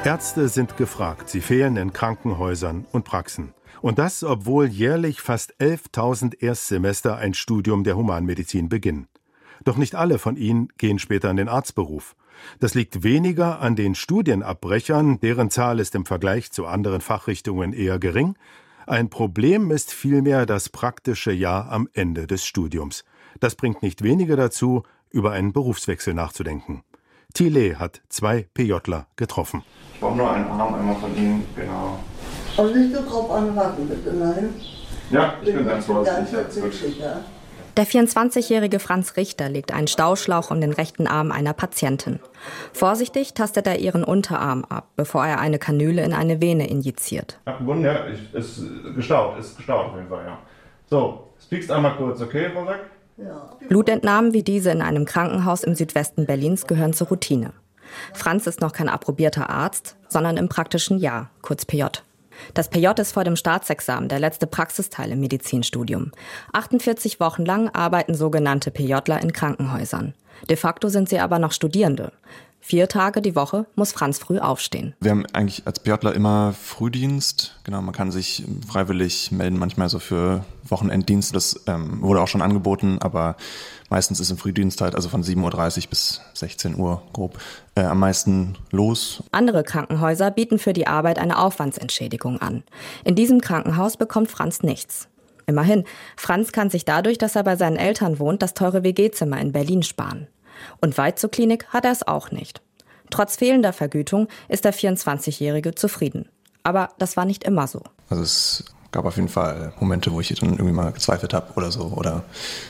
Ärzte sind gefragt, sie fehlen in Krankenhäusern und Praxen. Und das, obwohl jährlich fast 11.000 Erstsemester ein Studium der Humanmedizin beginnen. Doch nicht alle von ihnen gehen später in den Arztberuf. Das liegt weniger an den Studienabbrechern, deren Zahl ist im Vergleich zu anderen Fachrichtungen eher gering. Ein Problem ist vielmehr das praktische Jahr am Ende des Studiums. Das bringt nicht wenige dazu, über einen Berufswechsel nachzudenken. Thiele hat 2 PJler getroffen. Ich brauche nur einen Arm einmal von Ihnen, genau. Und nicht so drauf anwarten, bitte, nein? Ja, ich bin ganz vorsichtig. Sicher. Der 24-jährige Franz Richter legt einen Stauschlauch um den rechten Arm einer Patientin. Vorsichtig tastet er ihren Unterarm ab, bevor er eine Kanüle in eine Vene injiziert. Abgebunden, ja, ist gestaut auf jeden Fall, ja. So, spiekst einmal kurz, okay, Frau Sack? Ja. Blutentnahmen wie diese in einem Krankenhaus im Südwesten Berlins gehören zur Routine. Franz ist noch kein approbierter Arzt, sondern im praktischen Jahr, kurz PJ. Das PJ ist vor dem Staatsexamen der letzte Praxisteil im Medizinstudium. 48 Wochen lang arbeiten sogenannte PJler in Krankenhäusern. De facto sind sie aber noch Studierende. 4 Tage die Woche muss Franz früh aufstehen. Wir haben eigentlich als PJler immer Frühdienst. Genau, man kann sich freiwillig melden, manchmal so für Wochenenddienst. Das wurde auch schon angeboten, aber meistens ist im Frühdienst halt, also von 7.30 Uhr bis 16 Uhr grob, am meisten los. Andere Krankenhäuser bieten für die Arbeit eine Aufwandsentschädigung an. In diesem Krankenhaus bekommt Franz nichts. Immerhin, Franz kann sich dadurch, dass er bei seinen Eltern wohnt, das teure WG-Zimmer in Berlin sparen. Und weit zur Klinik hat er es auch nicht. Trotz fehlender Vergütung ist der 24-Jährige zufrieden. Aber das war nicht immer so. Also es gab auf jeden Fall Momente, wo ich dann irgendwie mal gezweifelt habe oder so. Oder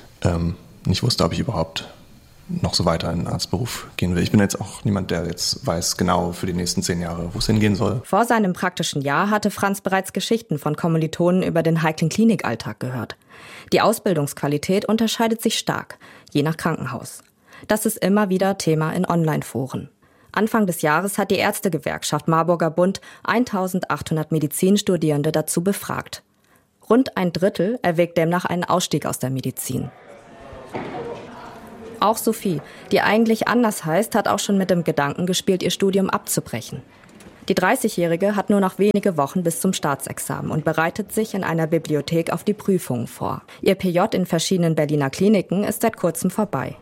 nicht wusste, ob ich überhaupt noch so weiter in den Arztberuf gehen will. Ich bin jetzt auch niemand, der jetzt weiß genau für die nächsten 10 Jahre, wo es hingehen soll. Vor seinem praktischen Jahr hatte Franz bereits Geschichten von Kommilitonen über den heiklen Klinikalltag gehört. Die Ausbildungsqualität unterscheidet sich stark, je nach Krankenhaus. Das ist immer wieder Thema in Online-Foren. Anfang des Jahres hat die Ärztegewerkschaft Marburger Bund 1.800 Medizinstudierende dazu befragt. Rund ein Drittel erwägt demnach einen Ausstieg aus der Medizin. Auch Sophie, die eigentlich anders heißt, hat auch schon mit dem Gedanken gespielt, ihr Studium abzubrechen. Die 30-Jährige hat nur noch wenige Wochen bis zum Staatsexamen und bereitet sich in einer Bibliothek auf die Prüfungen vor. Ihr PJ in verschiedenen Berliner Kliniken ist seit kurzem vorbei.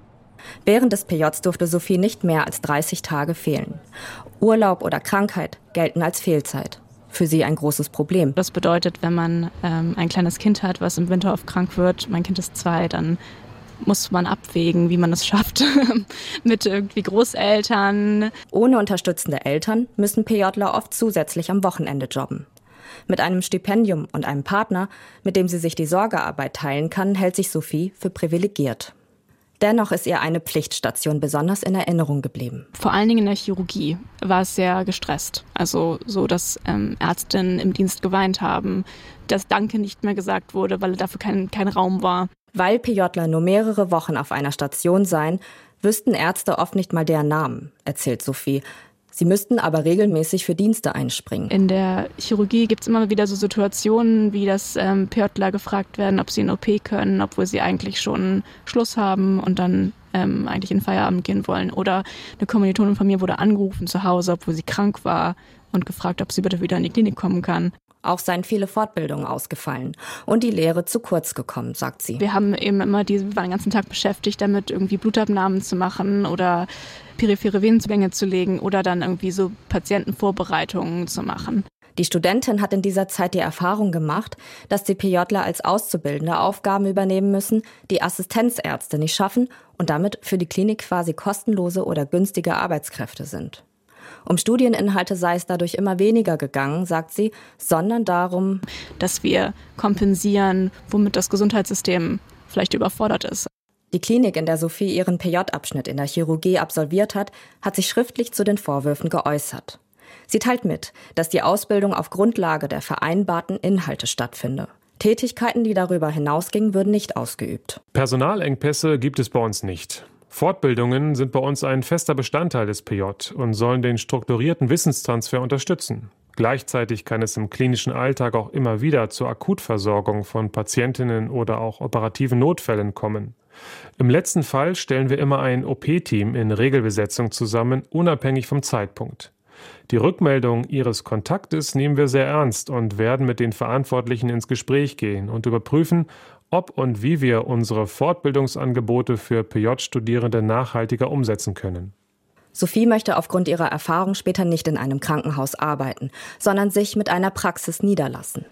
Während des PJs durfte Sophie nicht mehr als 30 Tage fehlen. Urlaub oder Krankheit gelten als Fehlzeit. Für sie ein großes Problem. Das bedeutet, wenn man ein kleines Kind hat, was im Winter oft krank wird, mein Kind ist 2, dann muss man abwägen, wie man es schafft mit irgendwie Großeltern. Ohne unterstützende Eltern müssen PJler oft zusätzlich am Wochenende jobben. Mit einem Stipendium und einem Partner, mit dem sie sich die Sorgearbeit teilen kann, hält sich Sophie für privilegiert. Dennoch ist ihr eine Pflichtstation besonders in Erinnerung geblieben. Vor allen Dingen in der Chirurgie war es sehr gestresst. Also so, dass Ärztinnen im Dienst geweint haben, dass Danke nicht mehr gesagt wurde, weil dafür kein Raum war. Weil PJler nur mehrere Wochen auf einer Station seien, wüssten Ärzte oft nicht mal deren Namen, erzählt Sophie. Sie müssten aber regelmäßig für Dienste einspringen. In der Chirurgie gibt es immer wieder so Situationen, wie dass PJler gefragt werden, ob sie in OP können, obwohl sie eigentlich schon Schluss haben und dann eigentlich in Feierabend gehen wollen. Oder eine Kommilitonin von mir wurde angerufen zu Hause, obwohl sie krank war und gefragt, ob sie bitte wieder in die Klinik kommen kann. Auch seien viele Fortbildungen ausgefallen und die Lehre zu kurz gekommen, sagt sie. Wir haben eben immer wir waren den ganzen Tag beschäftigt damit, irgendwie Blutabnahmen zu machen oder periphere Venenzugänge zu legen oder dann irgendwie so Patientenvorbereitungen zu machen. Die Studentin hat in dieser Zeit die Erfahrung gemacht, dass die PJler als Auszubildende Aufgaben übernehmen müssen, die Assistenzärzte nicht schaffen und damit für die Klinik quasi kostenlose oder günstige Arbeitskräfte sind. Um Studieninhalte sei es dadurch immer weniger gegangen, sagt sie, sondern darum, dass wir kompensieren, womit das Gesundheitssystem vielleicht überfordert ist. Die Klinik, in der Sophie ihren PJ-Abschnitt in der Chirurgie absolviert hat, hat sich schriftlich zu den Vorwürfen geäußert. Sie teilt mit, dass die Ausbildung auf Grundlage der vereinbarten Inhalte stattfinde. Tätigkeiten, die darüber hinausgingen, würden nicht ausgeübt. Personalengpässe gibt es bei uns nicht. Fortbildungen sind bei uns ein fester Bestandteil des PJ und sollen den strukturierten Wissenstransfer unterstützen. Gleichzeitig kann es im klinischen Alltag auch immer wieder zur Akutversorgung von Patientinnen oder auch operativen Notfällen kommen. Im letzten Fall stellen wir immer ein OP-Team in Regelbesetzung zusammen, unabhängig vom Zeitpunkt. Die Rückmeldung Ihres Kontaktes nehmen wir sehr ernst und werden mit den Verantwortlichen ins Gespräch gehen und überprüfen, ob und wie wir unsere Fortbildungsangebote für PJ-Studierende nachhaltiger umsetzen können. Sophie möchte aufgrund ihrer Erfahrung später nicht in einem Krankenhaus arbeiten, sondern sich mit einer Praxis niederlassen.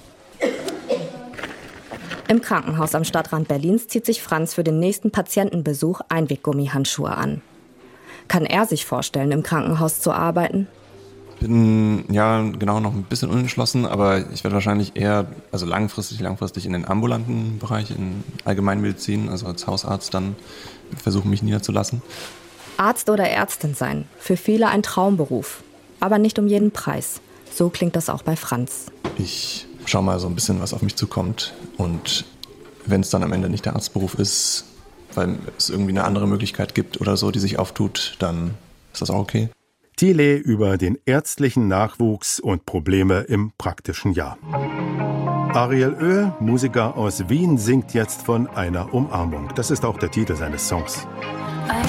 Im Krankenhaus am Stadtrand Berlins zieht sich Franz für den nächsten Patientenbesuch Einweggummihandschuhe an. Kann er sich vorstellen, im Krankenhaus zu arbeiten? Ich bin noch ein bisschen unentschlossen, aber ich werde wahrscheinlich eher, also langfristig in den ambulanten Bereich, in Allgemeinmedizin, also als Hausarzt dann versuchen, mich niederzulassen. Arzt oder Ärztin sein, für viele ein Traumberuf, aber nicht um jeden Preis. So klingt das auch bei Franz. Ich schaue mal so ein bisschen, was auf mich zukommt, und wenn es dann am Ende nicht der Arztberuf ist, weil es irgendwie eine andere Möglichkeit gibt oder so, die sich auftut, dann ist das auch okay. Thiele über den ärztlichen Nachwuchs und Probleme im praktischen Jahr. Ariel Oehl, Musiker aus Wien, singt jetzt von einer Umarmung. Das ist auch der Titel seines Songs.